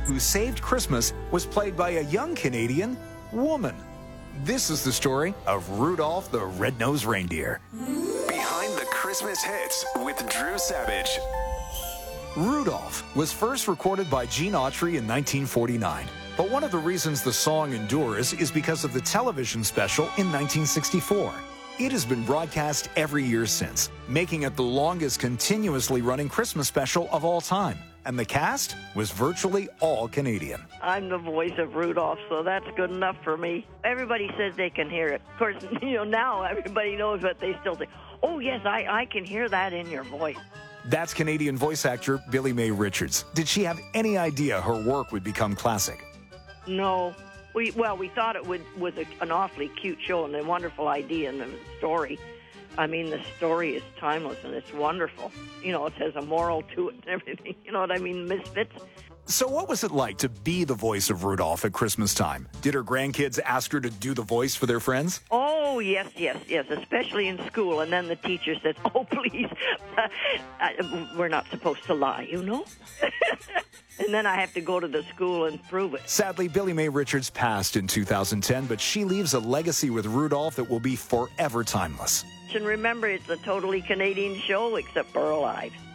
who saved Christmas was played by a young Canadian woman. This is the story of Rudolph the Red-Nosed Reindeer. Behind the Christmas hits with Drew Savage. Rudolph was first recorded by Gene Autry in 1949. But one of the reasons the song endures is because of the television special in 1964. It has been broadcast every year since, making it the longest continuously running Christmas special of all time. And the cast was virtually all Canadian. I'm the voice of Rudolph, so that's good enough for me. Everybody says they can hear it. Of course, now everybody knows, but they still say, oh, yes, I can hear that in your voice. That's Canadian voice actor Billie Mae Richards. Did she have any idea her work would become classic? No. We thought it was an awfully cute show and a wonderful idea and the story. I mean, the story is timeless and it's wonderful. It has a moral to it and everything. You know what I mean? Misfits. So what was it like to be the voice of Rudolph at Christmas time? Did her grandkids ask her to do the voice for their friends? Oh, yes, especially in school. And then the teacher says, oh, please, we're not supposed to lie, And then I have to go to the school and prove it. Sadly, Billie Mae Richards passed in 2010, but she leaves a legacy with Rudolph that will be forever timeless. And remember, it's a totally Canadian show except for our lives.